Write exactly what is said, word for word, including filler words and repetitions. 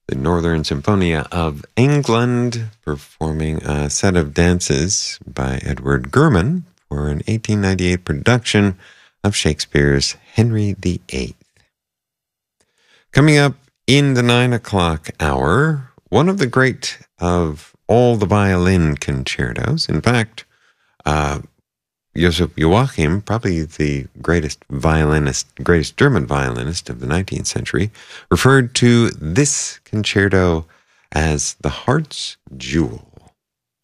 the Northern Symphonia of England, performing a set of dances by Edward Gurman for an eighteen ninety-eight production of Shakespeare's Henry the Eighth. Coming up in the nine o'clock hour, one of the great of all the violin concertos. In fact, uh, Joseph Joachim, probably the greatest violinist, greatest German violinist of the nineteenth century, referred to this concerto as the heart's jewel.